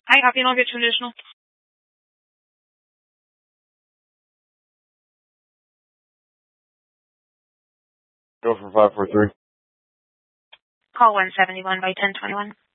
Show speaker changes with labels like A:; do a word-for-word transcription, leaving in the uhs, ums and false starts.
A: I copy and I'll get you additional.
B: Go for five four three.
A: Call one seventy-one by ten twenty-one.